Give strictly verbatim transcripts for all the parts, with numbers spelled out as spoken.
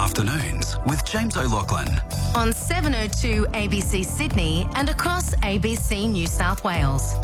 Afternoons with James O'Loughlin. On seven oh two A B C Sydney and across A B C New South Wales.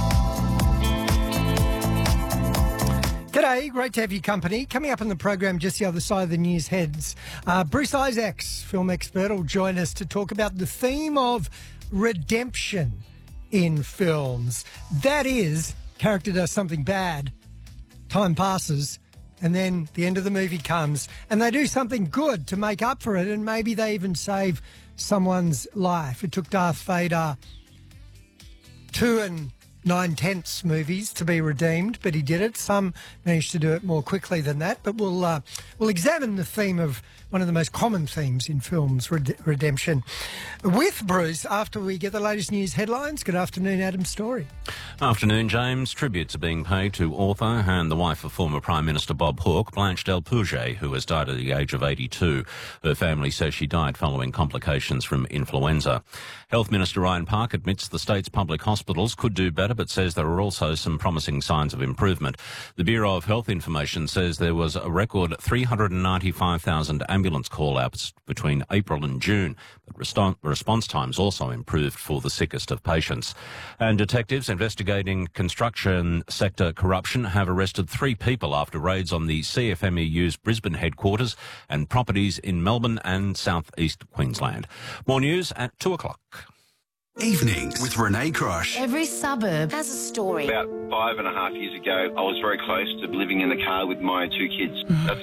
G'day, great to have your company. Coming up on the program just the other side of the news heads, uh, Bruce Isaacs, film expert, will join us to talk about the theme of redemption in films. That is, character does something bad, time passes, and then the end of the movie comes and they do something good to make up for it, and maybe they even save someone's life. It took Darth Vader two and nine-tenths movies to be redeemed, but he did it. Some managed to do it more quickly than that, but we'll uh, we'll examine the theme of one of the most common themes in films, red- redemption, with Bruce after we get the latest news headlines. Good afternoon, Adam Story. Afternoon, James. Tributes are being paid to author and the wife of former Prime Minister Bob Hawke, Blanche Del Pouget, who has died at the age of eighty-two. Her family says she died following complications from influenza. Health Minister Ryan Park admits the state's public hospitals could do better, but says there are also some promising signs of improvement. The Bureau of Health Information says there was a record three hundred ninety-five thousand ambulance call-outs between April and June, but reston- response times also improved for the sickest of patients. And detectives investigating construction sector corruption have arrested three people after raids on the C F M E U's Brisbane headquarters and properties in Melbourne and South East Queensland. More news at two o'clock. Evenings with Renee Crosh. Every suburb has a story. About five and a half years ago, I was very close to living in the car with my two kids. That's